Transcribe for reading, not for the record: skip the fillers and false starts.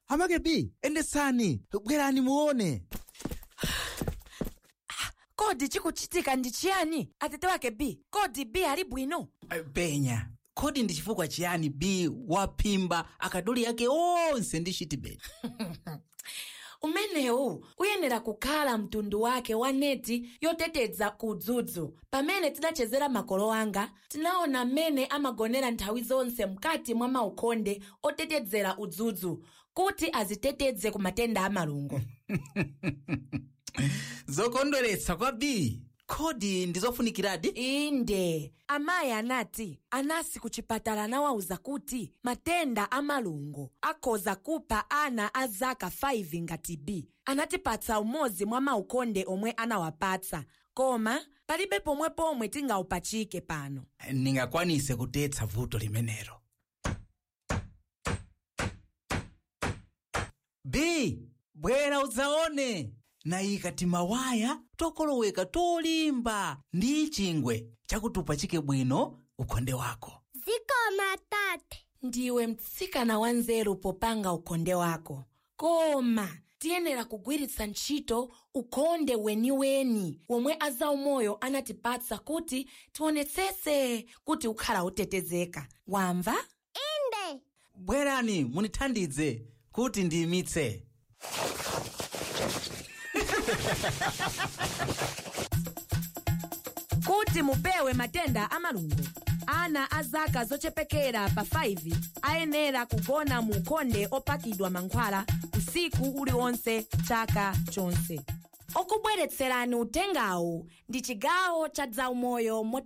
Amake B, endesani, bwerani muone. Kodi chikuchitika ndi chiyani? Atete wake B, kodi B ali bwino? Penya, kodi ndi chifukwa chiyani B waphimba akaduli yake onse ndi chitibeti? Umenewu uyenera kukhala mtundu wake wa neti yoteteza kudzudzu. Pamene tidachezera makolo anga, tinaona mmene amagonera nthawi zonse mkati mwa maukonde otetezera udzudzu kuti aziteteze ku matenda a malungo. Zokondweretsa kwa B. Kodi ndizofunikiradi? Inde, amayi anati anasi ku chipatala anawawuza kuti matenda a malungo akhoza kupha ana a zaka 5 ngati B. Anatipatsa umodzi mwa maukonde omwe anawapatsa, koma palibe pomwe tingawupachike pano. Ningakwanise kutetsa vuto limenelo. B, bwera udzaone. Nayika timawaya tokoloweka tolimba ndi chingwe chakutupachike bwino ukonde wako. Zikoma tate. Ndiwe mtsikana wanzeru popanga ukonde wako. Koma tiyenera kugwiritsa ntchito ukonde weniweni womwe azaumoyo anatipatsa kuti tionetsetse kuti ukhala utetezeka. Wamva? Inde. Bwerani munithandize kuti ndiyimitse. Kuti mupewe matenda a malungo, ana a zaka zochepekera pa 5 ayenera kugona mu ukonde opakidwa mankhwala usiku uliwonse chaka chonse. Okubweretserani utengawu ndi chigawo cha zaumoyo